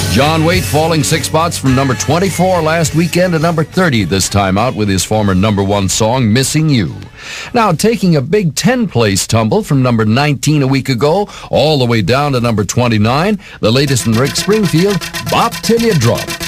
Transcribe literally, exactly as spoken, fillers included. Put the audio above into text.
John Waite falling six spots from number twenty-four last weekend to number thirty this time out with his former number one song, Missing You. Now, taking a big ten-place tumble from number nineteen a week ago all the way down to number twenty-nine, the latest in Rick Springfield, Bop Till You Drop.